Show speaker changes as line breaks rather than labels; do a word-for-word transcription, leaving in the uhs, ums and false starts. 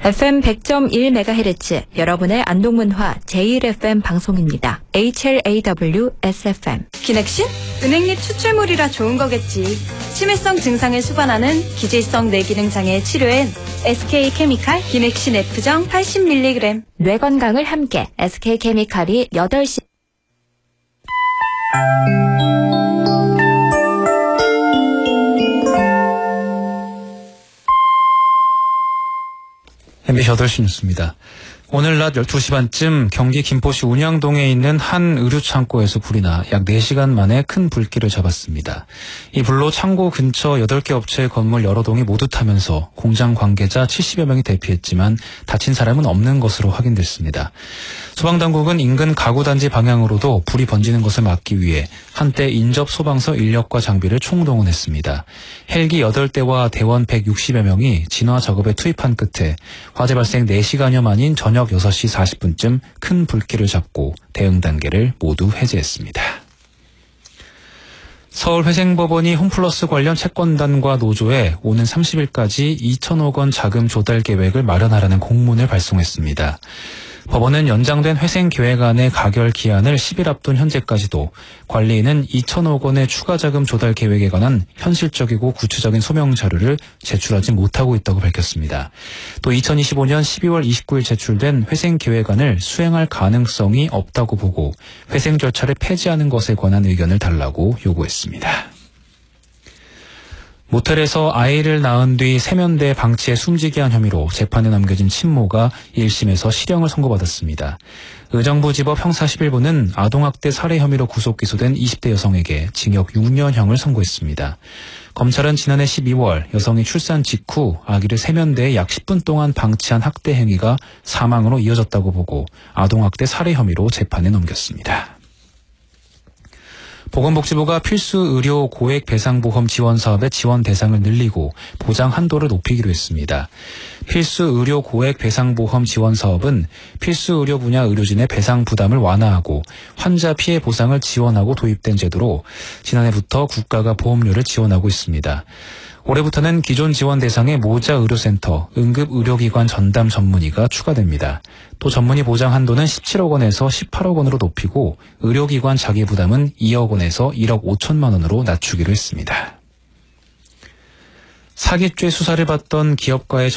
에프엠 백 점 일 메가헤르츠 여러분의 안동문화 제일 에프엠 방송입니다. 에이치엘에이더블유 에스에프엠.
기넥신? 은행잎 추출물이라 좋은 거겠지. 치매성 증상을 수반하는 기질성 뇌기능 장애 치료엔 에스케이케미칼 기넥신 F정 팔십 밀리그램.
뇌 건강을 함께 에스케이케미칼이 여덟 시.
엠비씨 여덟 시 뉴스입니다. 오늘 낮 열두 시 반쯤 경기 김포시 운양동에 있는 한 의류창고에서 불이 나 약 네 시간 만에 큰 불길을 잡았습니다. 이 불로 창고 근처 여덟 개 업체의 건물 여러 동이 모두 타면서 공장 관계자 칠십여 명이 대피했지만 다친 사람은 없는 것으로 확인됐습니다. 소방당국은 인근 가구단지 방향으로도 불이 번지는 것을 막기 위해 한때 인접 소방서 인력과 장비를 총동원했습니다. 헬기 여덟 대와 대원 백육십여 명이 진화 작업에 투입한 끝에 화재 발생 네 시간여 만인 저녁 여섯 시 사십 분쯤 큰 불길을 잡고 대응 단계를 모두 해제했습니다. 서울회생법원이 홈플러스 관련 채권단과 노조에 오는 삼십 일까지 이천억 원 자금 조달 계획을 마련하라는 공문을 발송했습니다. 법원은 연장된 회생계획안의 가결 기한을 십 일 앞둔 현재까지도 관리인은 이천억 원의 추가 자금 조달 계획에 관한 현실적이고 구체적인 소명 자료를 제출하지 못하고 있다고 밝혔습니다. 또 이천이십오 년 십이월 이십구일 제출된 회생계획안을 수행할 가능성이 없다고 보고 회생 절차를 폐지하는 것에 관한 의견을 달라고 요구했습니다. 모텔에서 아이를 낳은 뒤 세면대 방치해 숨지게 한 혐의로 재판에 넘겨진 친모가 일 심에서 실형을 선고받았습니다. 의정부지법 형사 십일 부는 아동학대 살해 혐의로 구속 기소된 이십 대 여성에게 징역 육 년형을 선고했습니다. 검찰은 지난해 십이월 여성이 출산 직후 아기를 세면대에 약 십 분 동안 방치한 학대 행위가 사망으로 이어졌다고 보고 아동학대 살해 혐의로 재판에 넘겼습니다. 보건복지부가 필수 의료 고액 배상보험 지원 사업의 지원 대상을 늘리고 보장 한도를 높이기로 했습니다. 필수 의료 고액 배상보험 지원 사업은 필수 의료 분야 의료진의 배상 부담을 완화하고 환자 피해 보상을 지원하고 도입된 제도로 지난해부터 국가가 보험료를 지원하고 있습니다. 올해부터는 기존 지원 대상에 모자 의료센터, 응급의료기관 전담 전문의가 추가됩니다. 또 전문의 보장 한도는 십칠억 원에서 십팔억 원으로 높이고 의료기관 자기부담은 이억 원에서 일억 오천만 원으로 낮추기로 했습니다. 사기죄 수사를 받던 기업가의